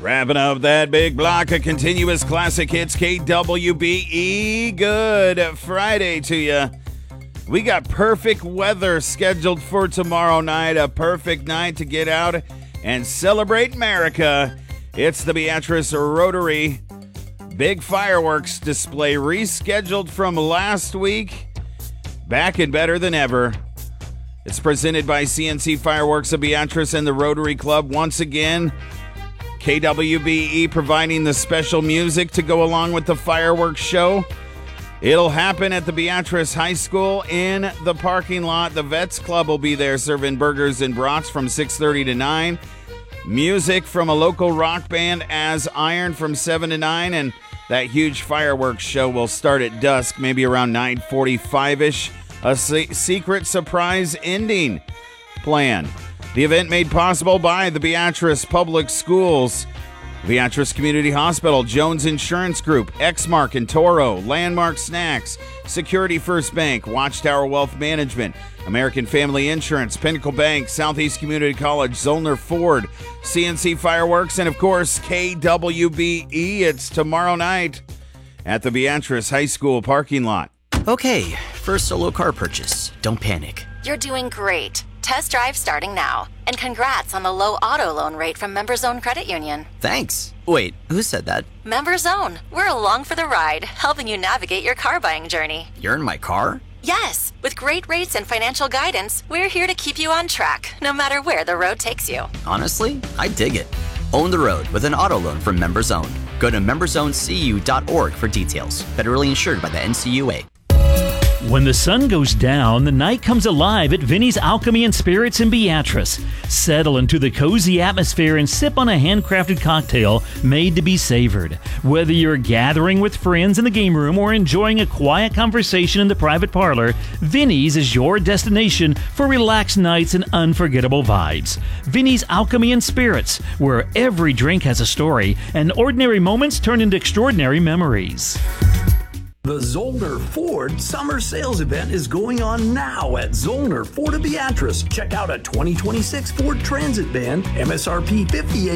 Wrapping up that big block of continuous classic hits, KWBE. Good Friday to you. We got perfect weather scheduled for tomorrow night. A perfect night to get out and celebrate America. It's the Beatrice Rotary big fireworks display rescheduled from last week. Back and better than ever. It's presented by CNC Fireworks of Beatrice and the Rotary Club. Once again, KWBE providing the special music to go along with the fireworks show. It'll happen at the Beatrice High School in the parking lot. The Vets Club will be there serving burgers and brats from 6:30 to 9. Music from a local rock band as Iron from 7 to 9. And that huge fireworks show will start at dusk, maybe around 9:45-ish. A secret surprise ending plan. The event made possible by the Beatrice Public Schools, Beatrice Community Hospital, Jones Insurance Group, Exmark and Toro, Landmark Snacks, Security First Bank, Watchtower Wealth Management, American Family Insurance, Pinnacle Bank, Southeast Community College, Zollner Ford, CNC Fireworks, and of course, KWBE. It's tomorrow night at the Beatrice High School parking lot. Okay, first solo car purchase. Don't panic. You're doing great. Test drive starting now. And congrats on the low auto loan rate from MemberZone Credit Union. Thanks. Wait, who said that? MemberZone. We're along for the ride, helping you navigate your car buying journey. You're in my car? Yes. With great rates and financial guidance, we're here to keep you on track, no matter where the road takes you. Honestly, I dig it. Own the road with an auto loan from MemberZone. Go to memberzonecu.org for details. Federally insured by the NCUA. When the sun goes down, the night comes alive at Vinnie's Alchemy and Spirits in Beatrice. Settle into the cozy atmosphere and sip on a handcrafted cocktail made to be savored. Whether you're gathering with friends in the game room or enjoying a quiet conversation in the private parlor, Vinnie's is your destination for relaxed nights and unforgettable vibes. Vinnie's Alchemy and Spirits, where every drink has a story and ordinary moments turn into extraordinary memories. The Zollner Ford Summer Sales Event is going on now at Zollner Ford of Beatrice. Check out a 2026 Ford Transit van, MSRP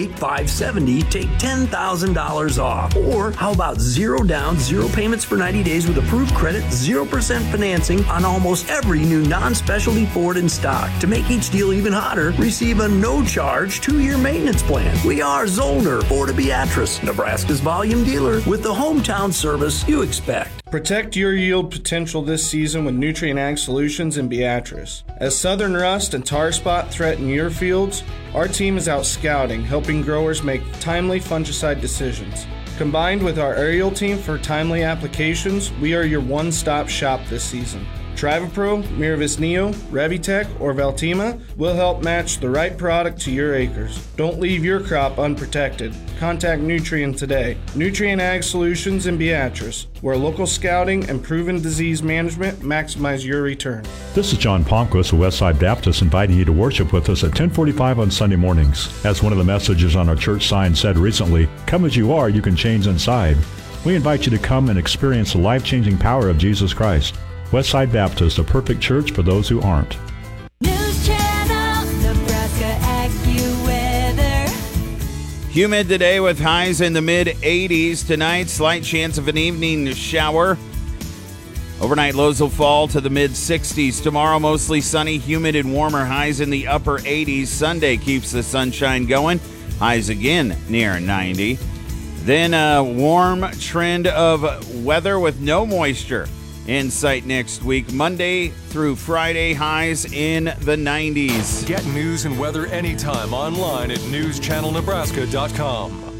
$58,570, take $10,000 off. Or how about 0 down, 0 payments for 90 days with approved credit, 0% financing on almost every new non-specialty Ford in stock. To make each deal even hotter, receive a no-charge 2-year maintenance plan. We are Zollner Ford of Beatrice, Nebraska's volume dealer with the hometown service you expect. Protect your yield potential this season with Nutrien Ag Solutions in Beatrice. As southern rust and tar spot threaten your fields, our team is out scouting, helping growers make timely fungicide decisions. Combined with our aerial team for timely applications, we are your one-stop shop this season. Trivapro, Miravis Neo, Revitec, or Valtima will help match the right product to your acres. Don't leave your crop unprotected. Contact Nutrien today. Nutrien Ag Solutions in Beatrice, where local scouting and proven disease management maximize your return. This is John Palmquist of Westside Baptist inviting you to worship with us at 1045 on Sunday mornings. As one of the messages on our church sign said recently, come as you are, you can change inside. We invite you to come and experience the life-changing power of Jesus Christ. Westside Baptist, a perfect church for those who aren't. News Channel, Nebraska AccuWeather. Humid today with highs in the mid-80s. Tonight, slight chance of an evening shower. Overnight lows will fall to the mid-60s. Tomorrow, mostly sunny, humid, and warmer. Highs in the upper 80s. Sunday keeps the sunshine going. Highs again near 90. Then a warm trend of weather with no moisture in sight next week. Monday through Friday, highs in the 90s. Get news and weather anytime online at newschannelnebraska.com.